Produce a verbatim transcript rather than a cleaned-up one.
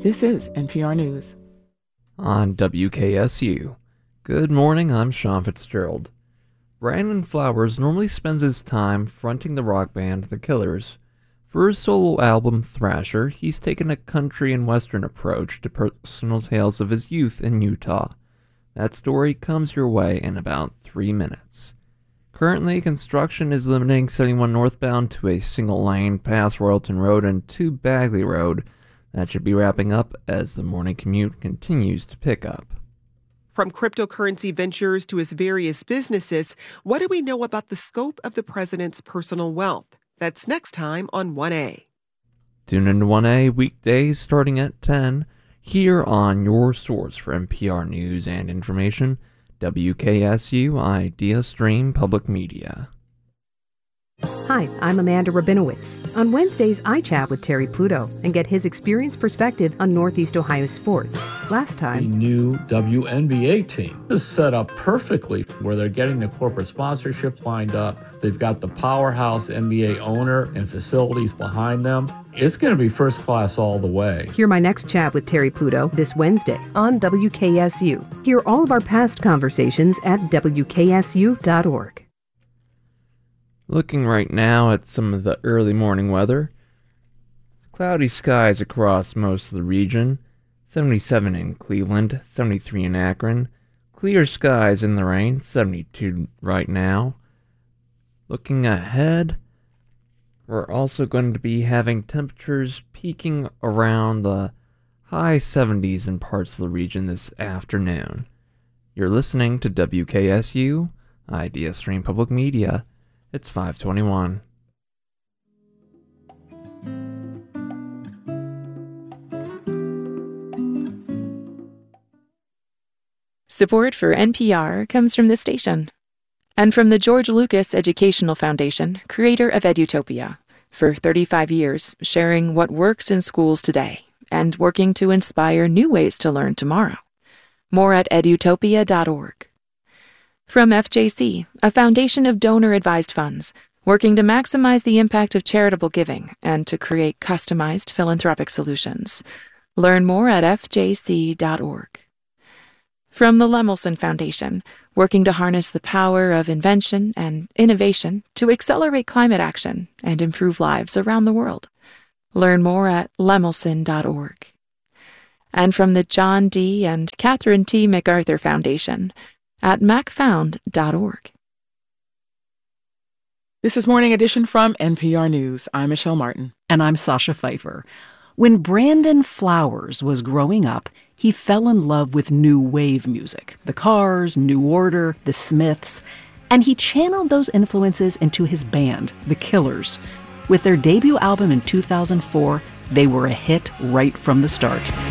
This is N P R News. On W K S U. Good morning, I'm Sean Fitzgerald. Brandon Flowers normally spends his time fronting the rock band The Killers. For his solo album, Thrasher, he's taken a country and western approach to personal tales of his youth in Utah. That story comes your way in about three minutes. Currently, construction is limiting seventy-one northbound to a single lane past Royalton Road and to Bagley Road. That should be wrapping up as the morning commute continues to pick up. From cryptocurrency ventures to his various businesses, what do we know about the scope of the president's personal wealth? That's next time on one A. Tune into one A weekdays starting at ten, here on your source for N P R news and information, W K S U Idea Stream Public Media. Hi, I'm Amanda Rabinowitz. On Wednesdays, I chat with Terry Pluto and get his experience perspective on Northeast Ohio sports. Last The time, new W N B A team is set up perfectly where they're getting the corporate sponsorship lined up. They've got the powerhouse N B A owner and facilities behind them. It's going to be first class all the way. hear my next chat with Terry Pluto this Wednesday on W K S U. Hear all of our past conversations at W K S U dot org. Looking right now at some of the early morning weather. Cloudy skies across most of the region. seventy-seven in Cleveland, seventy-three in Akron. Clear skies in the rain, seventy-two right now. Looking ahead, we're also going to be having temperatures peaking around the high seventies in parts of the region this afternoon. You're listening to W K S U, Idea Stream Public Media. It's five twenty-one. Support for N P R comes from this station and from the George Lucas Educational Foundation, creator of Edutopia, for thirty-five years sharing what works in schools today and working to inspire new ways to learn tomorrow. More at edutopia dot org. From F J C, a foundation of donor-advised funds, working to maximize the impact of charitable giving and to create customized philanthropic solutions. Learn more at F J C dot org. From the Lemelson Foundation, working to harness the power of invention and innovation to accelerate climate action and improve lives around the world. Learn more at lemelson dot org. And from the John D. and Catherine T. MacArthur Foundation, at mac found dot org. This is Morning Edition from N P R News. I'm Michelle Martin. And I'm Sasha Pfeiffer. When Brandon Flowers was growing up, he fell in love with new wave music. The Cars, New Order, The Smiths. And he channeled those influences into his band, The Killers. With their debut album in two thousand four, they were a hit right from the start.